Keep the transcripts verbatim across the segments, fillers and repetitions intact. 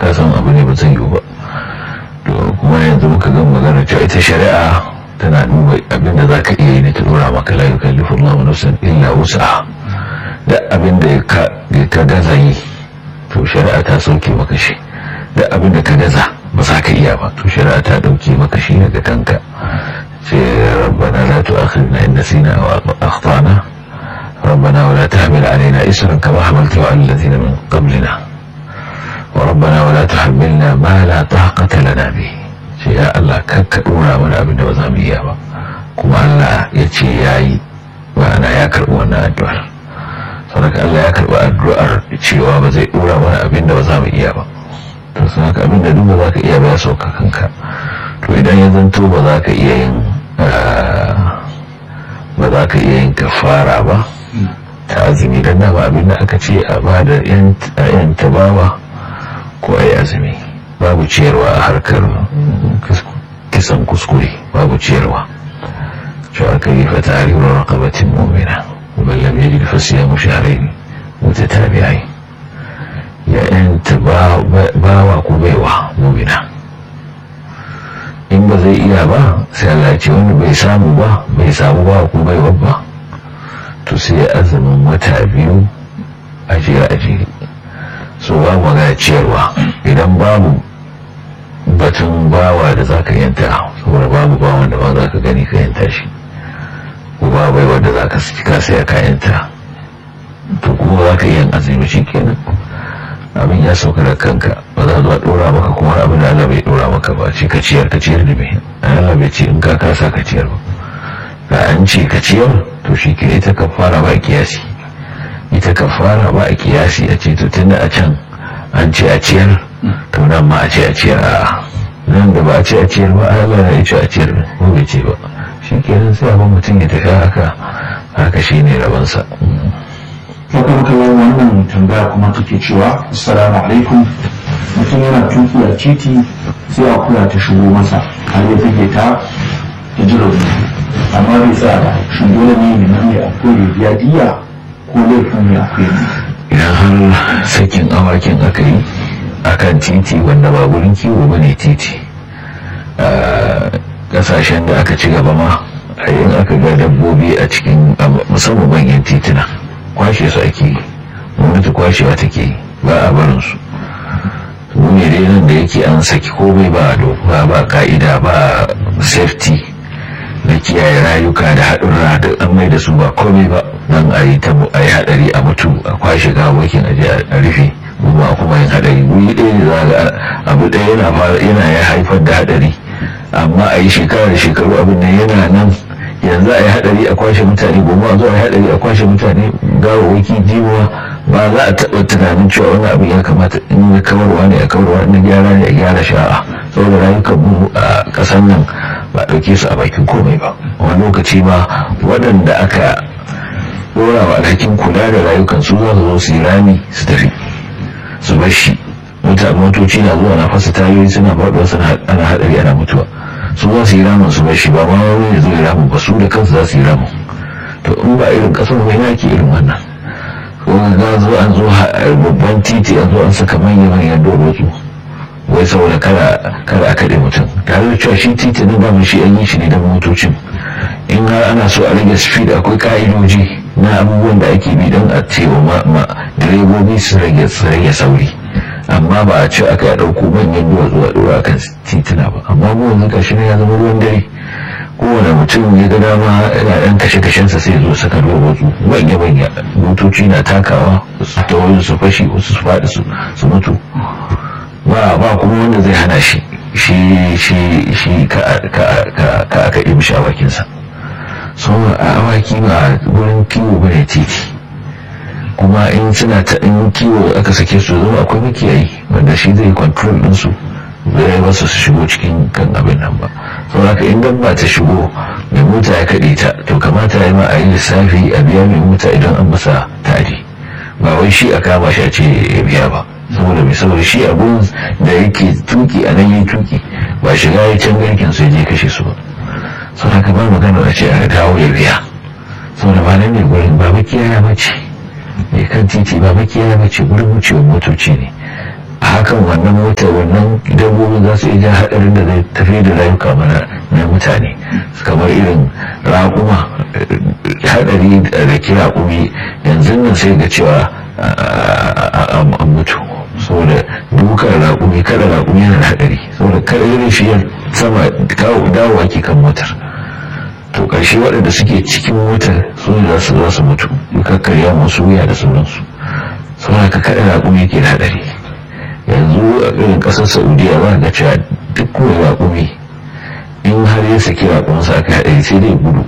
ka san abu ne ba zai yiwu ba. To kuma yanzu muka ga magana cewa ita shari'a tana duba abinda za ka iya yi ne ta dora maka la yukallifu Allahu nafsan illa wus'aha. da abinda ka gaza yi to shari'a ta sauke maka shi, da abinda ka gaza ba za ka iya ba to shari'a ta dauke maka shi daga kanka. sai rabbana la tu'akhidna in nasina aw akhtana ربنا ولا تحمل علينا إسرا كما حملته على الذين من قبلنا وربنا ولا تحملنا ما لا طاقة لنا به. يا الله ككدورا من أبن وزامية كما الله يتشي ياي وأنا يكرب وانا أدوار صدق الله يكرب أدوار يتشي وابا زي دورا من أبن وزامية صدق أبن دوبا ذاك إيا بيسوكا كنكا تو إذا يزنتو بذاك إيا ين بذاك إيا ين كفارة با ta azumi don dama abinda aka ce a ba da yan tabawa ko a yi azumi. Babu ciyarwa a harkar kisan kuskure, babu ciyarwa. cewa aka yi fata harirar rakabatin mummina wallan ya ji da fasiya musharai wata tabi'ai ya yanta bawa ko baiwa mummina. In ba zai iya ba sai Allah ce wanda bai samu ba bai samu ba ko baiwa ba to sai azumin wata biyu a jere a jere. so ba mu ga ciyarwa idan babu batun bawa da za ka yanta, saboda babu bawan da ba za ka gani ka yanta shi, ko ba bai wanda za ka ka saya ka yanta, to kuma za ka yin azumi shi kenan abin ya sauka da kanka. ba za a dora maka kuma abin da Allah bai dora maka ba ce ka ciyar ka ciyar da mai Allah bai ce in ka kasa ka ciyar ba. ga an ce ka ciyar to shi ke ita ka fara ba kiyasi, ita ka fara ba kiyasi a ce to tunda a can an ce a ciyar to nan ma a ce a ciyar a nan da ba a ce a ciyar ba Allah ya ce a ciyar ko bai ce ba shi kenan sai abin mutum ya tafi haka haka shi ne rabansa. to kuma kallon wannan tambaya kuma take cewa assalamu alaikum, mutum yana tuki a titi sai a kula ta shigo masa har ya take ta ta ji rauni amma bai sa ba shi dole ne ne nan ya akwai biya diya ko laifin ya akwai ne. idan har sakin awakin aka yi akan titi wanda ba gurin kiwo ba ne titi, kasashen da aka ci gaba ma a yin aka ga dabbobi a cikin musamman manyan tituna kwashe su ake yi, gwamnati kwashewa take yi ba a barin su. mu ne dai nan da yake an saki komai ba doka ba ka'ida ba safety na kiyaye rayuka da haɗurra da an mai da su ba komai ba don a yi haɗari a mutu a kwashe gawakin aje a rufe kuma kuma yin haɗari. wuri ɗaya ne za ga abu ɗaya yana ya haifar da haɗari amma a yi shekara da shekaru abin nan yana nan. yanzu a yi haɗari a kwashe mutane gobe a zo a yi haɗari a kwashe mutane gawawaki jiwa ba za a taɓa tunanin cewa wani abin ya kamata in ya kawarwa ne a kawarwa in gyara ne a gyara sha'a, saboda rayukan mu a ƙasar nan ba ɗauke su a bakin komai ba. wani lokaci ma waɗanda aka ɗora wa alhakin kula da rayukan su za su zo su yi rami su tafi su bar shi. motoci na zuwa na fasa tayoyi suna faɗuwa suna ana haɗari ana mutuwa, su za su yi ramin su bar shi ba ma wani ya zo ya ramin ba, su da kansu za su yi ramin. to in ba irin ƙasar mai na ke irin wannan kuma ga zo an zo babban titi an zo an saka manya-manyan dorotsu wai saboda kada a kaɗe mutum, tare da cewa shi titi na damun shi an yi shi ne da motocin. in har ana so a rage speed akwai ka'idoji na abubuwan da ake bi don a cewa ma direbobi su rage sauri, amma ba a ce aka ɗauko manyan duwatsu a ɗora kan tituna ba. amma mu yanzu kashi ne ya zama ruwan dare, kowane mutum ya ga dama yana ɗan kashe-kashensa sai zo saka duwatsu manya-manya, motoci na takawa su ta wajen su fashi wasu su faɗi su mutu ba ba kuma wanda zai hana shi shi shi shi ka aka ɗi mishi awakinsa. so a awaki ba wurin kiwo ba ne titi, kuma in suna ta in kiwo aka sake su zama akwai makiyayi wanda shi zai control ɗinsu zai ba su shigo cikin kan abin nan ba. saboda haka in dabba ta shigo mai mota ya kaɗe ta to kamata ya ma a yi lissafi a biya mai mota idan an masa tari, ba wai shi a kama shi a ce ya biya ba. saboda mai saboda shi abun da yake tuki a nan yi tuki ba shiga ya can garkin su je kashe su ba. sau haka ba magana a ce a dawo ya biya, saboda ba nan ne gurin ba makiyaya mace mai kan titi ba makiyaya mace gurin wucewar motoci ne. hakan wannan motar wannan dabbobin za su iya haɗarin da zai tafi da rayuka mana na mutane kamar irin raƙuma haɗari da ke raƙumi yanzu nan sai ga cewa an mutu saboda dukkan raƙumi kada raƙumi yana da haɗari saboda kada irin shi sama dawowa ke kan motar to ƙarshe waɗanda suke cikin motar su ne za su za su mutu kakkarya masu wuya da sauransu saboda ka kada raƙumi ke da haɗari yanzu a irin ƙasar saudiya za ga cewa duk kuma raƙumi in har ya saki raƙuminsa aka haɗari sai dai gudu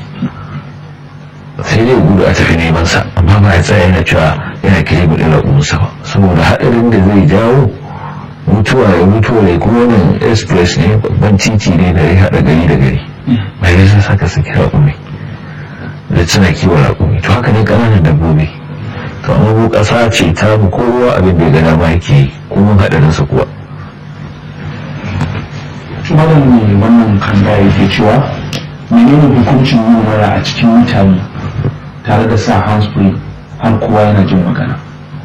sai dai gudu a tafi neman sa amma ba ya tsaya yana cewa yana kire buɗin raƙuminsa ba saboda haɗarin da zai jawo mutuwa ya mutuwa ne kuma wannan express ne babban titi ne da ya haɗa gari da gari mai yasa saka saki raƙumi da suna kiwon raƙumi to haka ne ƙananan dabbobi to amma mu ƙasa ce ta mu kowa abin da ya gana ma yake yi kuma haɗarinsa kuwa malam ne wannan kanda yake cewa menene hukuncin yin waya a cikin mutane tare da sa hands-free har kowa yana jin magana.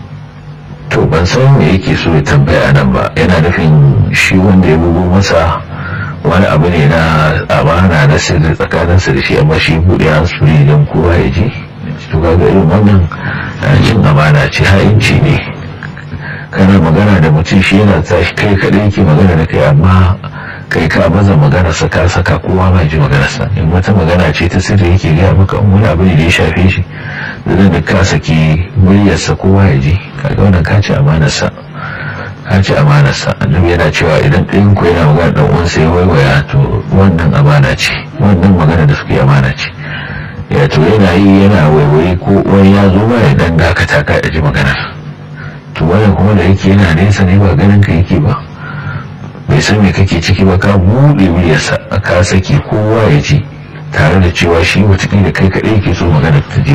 To ban san me yake so ya tambaya nan ba, yana nufin shi wanda ya bugo masa wani abu ne na amana na sirri tsakaninsa da shi amma shi buɗe hands-free don kowa ya ji. To kaga irin wannan cin amana ce, ha'inci ne. Kana magana da mutum shi yana tashi kai kaɗai yake magana da kai amma kai ka baza maganarsa ka saka kowa ma ji maganarsa. In wata magana ce ta sirri yake gaya maka in wani abu ne da ya shafe shi da da ka saki muryarsa kowa ya ji, kaga wannan ka ci amanarsa ka ci amanarsa. Annabi yana cewa idan ɗayan ku yana magana ɗan uwansa ya waiwaya to wannan amana ce, wannan magana da suke amana ce. Ya to yana yi yana waiwaye ko wani ya zo ma ya dan dakata ka ji maganar. To wannan kuma da yake yana nesa ne ba ganin ka yake ba, bai san me kake ciki ba, ka buɗe muryarsa ka saki kowa ya ji, tare da cewa shi wataƙila kai kaɗai yake so magana ta je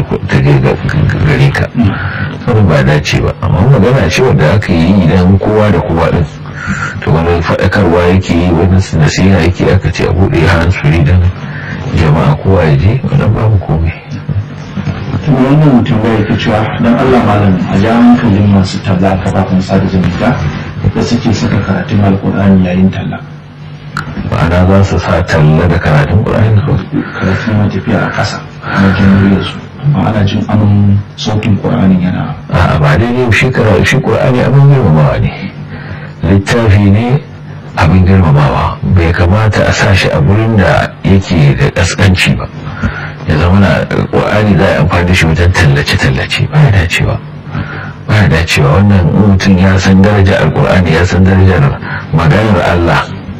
gare ka. Saboda ba dace ba, amma magana ce wanda aka yi idan kowa da kowa ɗin to wani faɗakarwa yake yi, wani nasiha yake aka ce a buɗe hands-free don jama'a kowa ya je, wannan babu komai. tun wannan mutum da yake cewa don Allah malam a ja hankalin masu talla kafafen sada zumunta da suke saka karatun alkur'ani yayin talla. Ma'ana za su sa talla da karatun ƙur'ani ko karatun yana tafiya a ƙasa na jin muryarsu amma ana jin amin sautin ƙur'ani yana. a ba daidai shi karatu shi ƙur'ani abin girmamawa ne, littafi ne abin girmamawa, bai kamata a sa shi a gurin da yake da ƙasƙanci ba, ya zama na ƙur'ani za a amfani da shi wajen tallace-tallace, ba ya dacewa ba ya dacewa. Wannan mutum ya san darajar alƙur'ani, ya san darajar maganar Allah,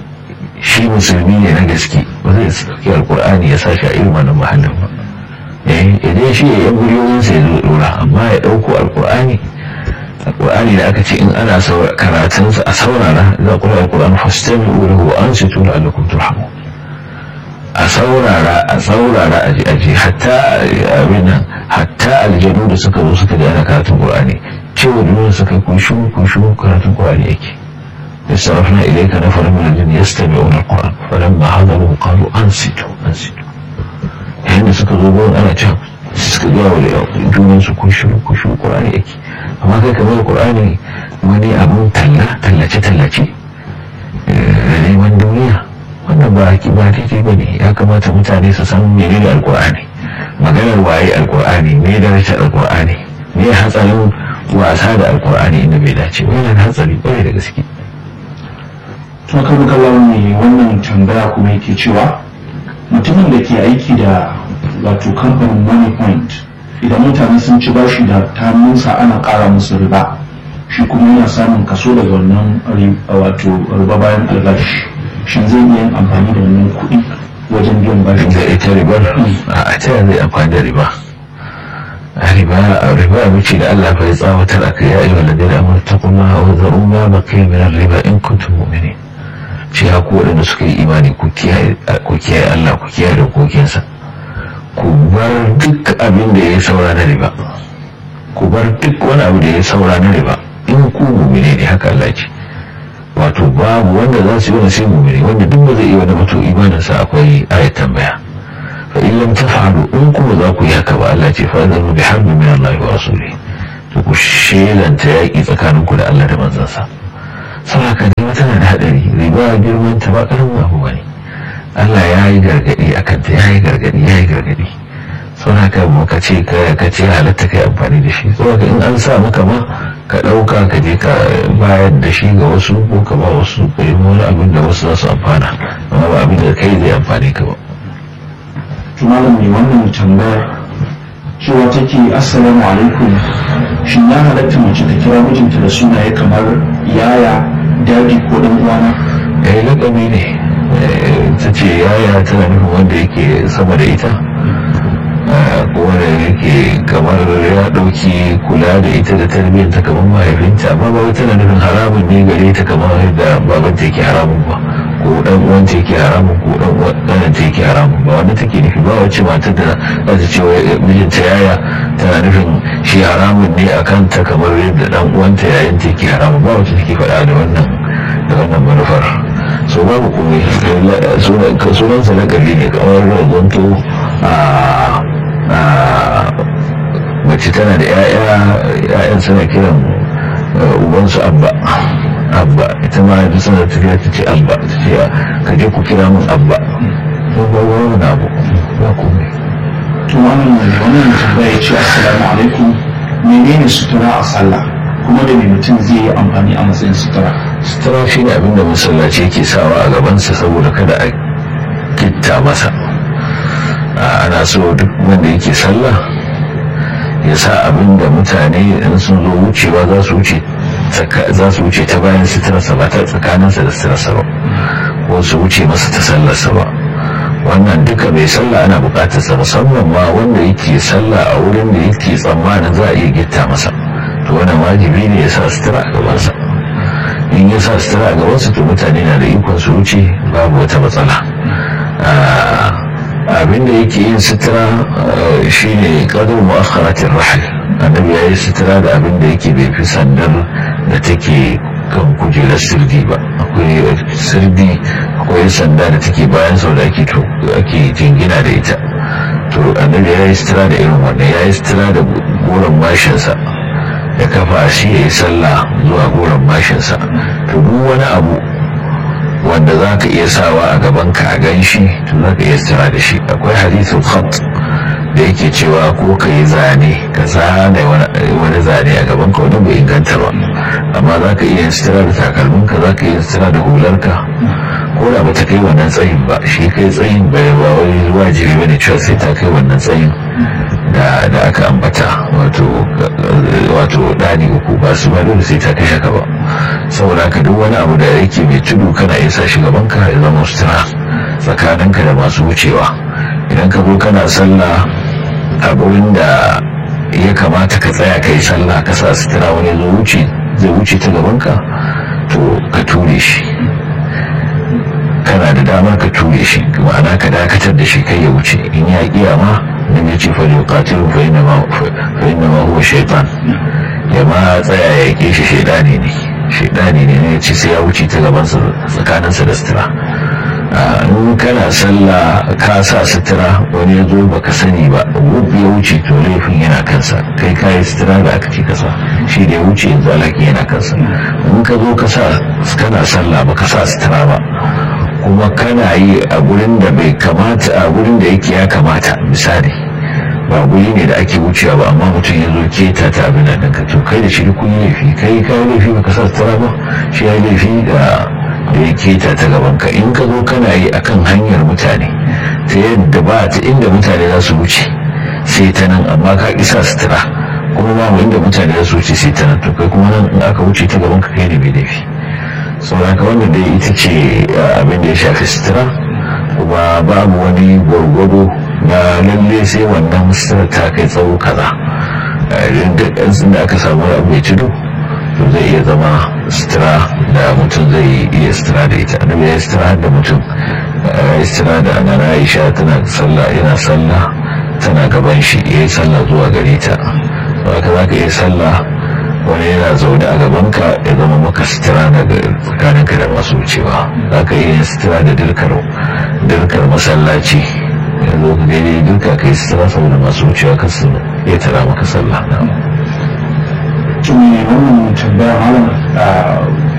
shi musulmi ne na gaske, ba zai sauki alƙur'ani ya sa shi a irin wannan mahallin ba. eh idan shi ya yi guriyoyinsa ya zo ɗora, amma ya ɗauko alƙur'ani alƙur'ani da aka ce in ana karatunsa a saurara, za ku da alƙur'ani fastami'u lahu wa ansitu la'allakum turhamun. a saurara a saurara a ji aji hatta abin nan hatta aljanu da suka zo suka ji ana karatun qur'ani cewa duniya suka kushu kushu karatun qur'ani yake. yasarafna ilayka nafaran min aljin yastami'una alquran falamma hadaru qalu ansitu ansitu. yayin da suka zo gurin ana cewa suka ga wa junan su kushu kushu qur'ani yake, amma kai kamar qur'ani wani abun talla tallace tallace da neman duniya, wannan ba haƙi ba daidai ba ne. Ya kamata mutane su san mene ne alƙur'ani, maganar waye alƙur'ani, me darajar alƙur'ani, me hatsarin wasa da alƙur'ani inda bai dace ba, yana hatsari ƙwarai da gaske. to kan kallon ne wannan tambaya kuma yake cewa mutumin da ke aiki da wato kamfanin money point, idan mutane sun ci bashi da tamunsa ana ƙara musu riba, shi kuma yana samun kaso daga wannan wato riba bayan albashi, shin zai iya amfani da wannan kuɗi wajen biyan bashi? Da ita ribar a ta zai amfani da riba. riba riba mace da Allah bai tsawatar a kai, ya yi waladai da amur ta kuma wa za'u ma bakai minar riba in kuntum mu'minin. ce ya ku waɗanda suka yi imani ku kiyaye Allah, ku kiyaye dokokinsa, ku bar duk abin da ya saura na riba, ku bar duk wani abu da ya saura na riba in ku mu'mini ne, haka Allah ce. Wato babu wanda za su yi wani sai mu'mini, wanda duk ba zai yi wani mutum imaninsa akwai ayat tambaya. fa in lam taf'alu, in kuma za ku yi haka ba, Allah ce fa zanu bi harbi min Allah wa rasuli, to ku shelanta yaƙi tsakaninku da Allah da manzansa. saboda ka riba tana da haɗari. Riba girman ta ba ƙaramin abu bane. Allah ya yi gargaɗi a kanta, ya yi gargaɗi ya yi gargaɗi. saboda ka ka ce ka ce halatta kai amfani da shi. saboda in an sa maka ma ka ɗauka ka je ka bayar da shi ga wasu ko ka ba wasu ka yi wani abin da wasu za su amfana, amma ba abin da kai zai amfani ka ba. Malam ne wannan tambayar cewa take assalamu alaikum, shin ya halatta mace ta kira mijinta da sunaye kamar yaya, dadi ko dan uwana? Eh lakabi ne, ta ce yaya tana nufin wanda yake sama da ita, ko wanda yake kamar ya ɗauki kula da ita da tarbiyyar ta kamar mahaifinta, amma ba tana nufin haramun ne gare ta kamar yadda babanta yake haramun ba, ko dan uwanta yake haramun ko dan uwanta yake haramun ba. wanda take nufi ba wacce matar da za ta ce mijinta yaya tana nufin shi haramun ne a kanta kamar yadda dan uwanta yayin ta yake haramun ba. wacce take faɗa da wannan da wannan manufar. so babu komai, sunansa na ƙarfi ne kamar zanto a mace tana da ya'yan suna kiran ubansu abba abba ita ma da suna tafiya ta ce abba, ta ce ka je ku kira min abba. ko ba wani abu ba komai. To wannan wannan tambaya ya ce assalamu alaikum, menene sutura a sallah kuma da me mutum zai yi amfani a matsayin sutura? Sutura shi ne abinda masallaci yake sawa a gabansa saboda kada a kitta masa. ana so duk wanda yake sallah ya sa abinda mutane in sun zo wucewa za su wuce za su wuce ta bayan suturarsa ba ta tsakaninsa da suturarsa ba, ko su wuce masa ta sallarsa ba. wannan duka mai sallah ana bukatar sa, musamman ma wanda yake sallah a wurin da yake tsammanin za a iya gitta masa, to wannan wajibi ne ya sa sutura a gabansa. in ya sa sutura a gabansa to mutane na da ikon su wuce babu wata matsala. abinda yake yin sutura shine qadru mu'akhkharatir rahl. annabi ya yi sutura da abinda yake bai fi sandar da take kan kujerar sirdi ba. akwai sirdi, akwai sanda da take bayan sau da ake ake jingina da ita. to annabi ya yi sutura da irin wannan, ya yi sutura da goron mashinsa ya kafa shi ya yi sallah zuwa goron mashinsa. to duk wani abu wanda za ka iya sawa a gabanka a gan shi, to za ka iya sutura da shi. akwai hadithul khat da yake cewa ko ka yi zane, ka zane wani zane a gabanka, wani bai inganta ba, amma za ka iya sutura da takalminka, za ka iya sutura da hularka, ko da ba ta kai wannan tsayin ba. shi kai tsayin bai ba wai wajibi ba ne cewa sai ta kai wannan tsayin da da aka ambata, wato wato dani uku ba su ba dole sai ta kai haka ba. saboda haka duk wani abu da yake mai tudu kana iya sa shi gabanka ya zama sutura tsakaninka da masu wucewa. idan ka zo kana sallah a gurin da ya kamata ka tsaya ka yi sallah, ka sa sutura, wani zo wuce zai wuce ta gabanka, to ka ture shi, kana da damar ka ture shi, ma'ana ka dakatar da shi kai ya wuce. in ya kiya ma nan ya ce fa yuqatilu fa inna ma fa inna ma huwa shaytan, ya ma tsaya ya ke shi shaydani ne shaydani ne ne ya ce sai ya wuce ta gaban sa tsakaninsa da sutura. in kana sallah ka sa sutura, wani ya zo baka sani ba, gobe ya wuce, to laifin yana kansa. kai ka yi sutura da aka ce kasa, shi da ya wuce yanzu alaki yana kansa. in ka zo ka sa kana sallah ba ka sa sutura ba, kuma kana yi a gurin da bai kamata, a gurin da yake ya kamata, misali ba guri ne da ake wucewa ba, amma mutum ya zo keta ta abin nan ka, to kai da shi kun yi laifi. kai ka yi laifi ba ka sa sutura ba, shi ya yi laifi da da ya keta ta gabanka. in ka zo kana yi akan hanyar mutane ta yadda ba ta inda mutane za su wuce sai ta nan, amma ka isa sutura, kuma babu inda mutane za su wuce sai ta nan, to kai kuma nan in aka wuce ta gabanka kai ne mai laifi. saboda haka wannan dai ita ce abin da ya shafi sutura, kuma babu wani gwargwado na lalle sai wannan sutura ta kai tsawo kaza. duk ɗan da aka samu abu mai tudu, to zai iya zama sutura da mutum zai iya sutura da ita. annabi ya sutura da mutum, ya sutura da ana Aisha tana sallah, yana sallah tana gaban shi, ya yi sallah zuwa gare ta. haka za ka iya sallah wani yana zaune a gabanka ya zama maka sutura daga tsakaninka da masu wucewa. za ka iya sutura da dirkar dirkar masallaci, ya zo ka daidai dirka ka yi sutura saboda masu wucewa ka su ya tara maka sallah. tuni wannan tambaya malam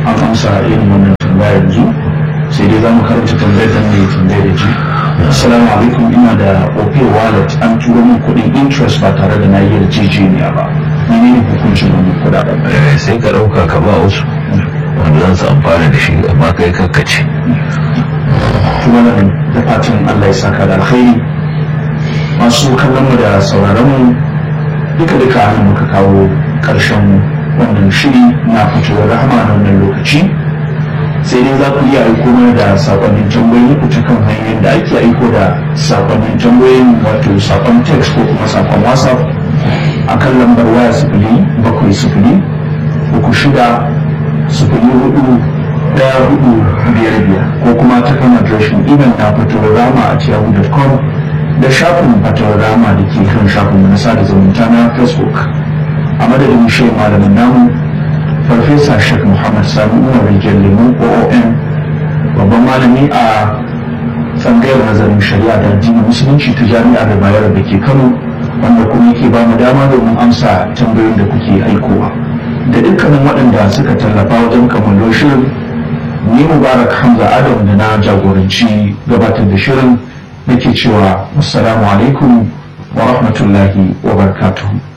an amsa irin wannan tambaya yanzu, sai dai za mu karanta tambayar da mai tambayar da ji. Assalamu alaikum, ina da opay wallet an turo min kuɗin interest ba tare da na yi yarjejeniya ba, menene hukuncin wannan kuɗaɗen? sai ka ɗauka ka ba wasu wanda za su amfana da shi, amma kai kakkace. kuma da fatan Allah ya saka da alkhairi. Masu kallon mu da sauraron mu duka duka an muka kawo ƙarshen wannan shiri na fitowar rahama na wannan lokaci, sai dai za ku iya aiko mana da sakonnin tambayoyi ku ta kan hanyoyin da ake aiko da sakonnin tambayoyin, wato sakon text ko kuma sakon whatsapp a kan lambar waya sifili bakwai sifili uku shida sifili hudu daya hudu biyar biyar, ko kuma ta kan adireshin email na fitowar rama a yahoo dot com da shafin fitowar rama da ke kan shafin na sada zumunta na facebook. A madadin shi malamin namu farfesa Sheikh Muhammad Sani Umar Rijal Lemu O O M, babban malami a tsangayar nazarin shari'a da addinin musulunci ta jami'ar Bayero da ke Kano, wanda kuma yake ba mu dama domin amsa tambayoyin da kuke aikowa, da dukkanin waɗanda suka tallafa wajen kammalo shirin. Ni Mubarak Hamza Adam da na jagoranci gabatar da shirin nake cewa assalamu alaikum wa rahmatullahi wa barakatuhu.